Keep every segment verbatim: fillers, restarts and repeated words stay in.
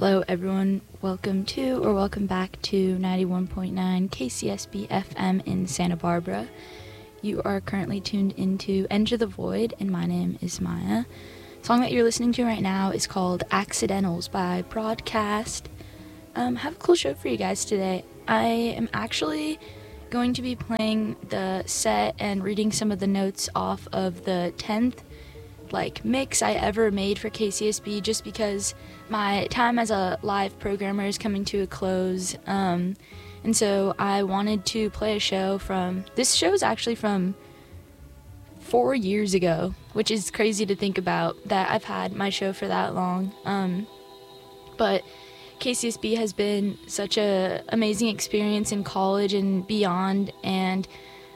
Hello everyone, welcome to or welcome back to ninety-one point nine K C S B F M in Santa Barbara. You are currently tuned into Enter the Void, and my name is Maya. The song that you're listening to right now is called Accidentals by Broadcast. Um, I have a cool show for you guys today. I am actually going to be playing the set and reading some of the notes off of the tenth like mix I ever made for K C S B, just because my time as a live programmer is coming to a close, um, and so I wanted to play a show from, this show is actually from four years ago, which is crazy to think about, that I've had my show for that long, um, but K C S B has been such a amazing experience in college and beyond, and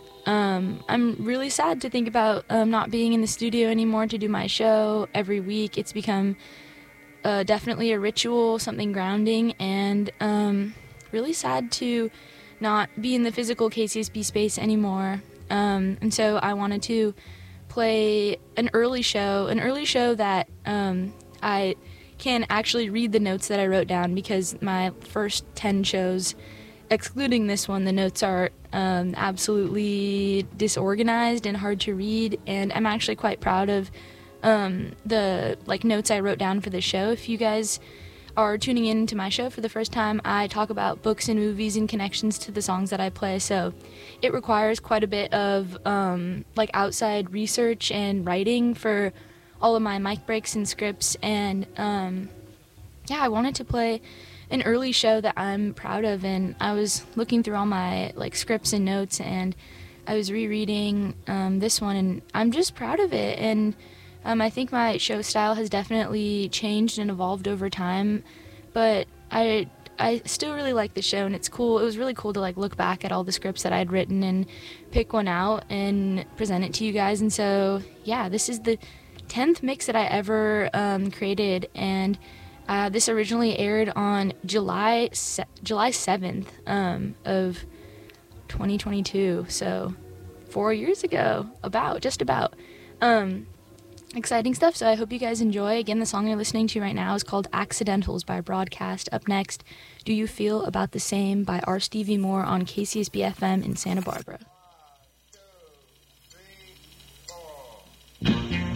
Um, I'm really sad to think about um, not being in the studio anymore to do my show every week. It's become uh, definitely a ritual, something grounding, and um, really sad to not be in the physical K C S B space anymore. Um, and so I wanted to play an early show, an early show that um, I can actually read the notes that I wrote down, because my first ten shows, excluding this one, the notes are um, absolutely disorganized and hard to read, and I'm actually quite proud of um, the like notes I wrote down for the show. If you guys are tuning in to my show for the first time, I talk about books and movies and connections to the songs that I play, so it requires quite a bit of um, like outside research and writing for all of my mic breaks and scripts, and um, yeah, I wanted to play an early show that I'm proud of, and I was looking through all my like scripts and notes, and I was rereading um, this one, and I'm just proud of it. And um, I think my show style has definitely changed and evolved over time, but I I still really like the show, and it's cool. It was really cool to like look back at all the scripts that I'd written and pick one out and present it to you guys. And so yeah, this is the tenth mix that I ever um, created, and Uh, this originally aired on July se- July seventh um, of twenty twenty-two, so four years ago, about, just about. Um, exciting stuff, so I hope you guys enjoy. Again, the song you're listening to right now is called Accidentals by Broadcast. Up next, Do You Feel About the Same by R. Stevie Moore on K C S B F M in Santa Barbara.